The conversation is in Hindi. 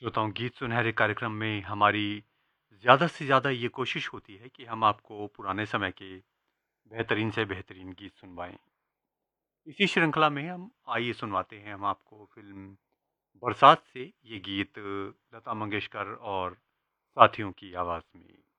श्रोताओं, गीत सुनहरे कार्यक्रम में हमारी ज़्यादा से ज़्यादा ये कोशिश होती है कि हम आपको पुराने समय के बेहतरीन से बेहतरीन गीत सुनवाएं। इसी श्रृंखला में हम आइए सुनवाते हैं हम आपको फ़िल्म बरसात से ये गीत लता मंगेशकर और साथियों की आवाज़ में।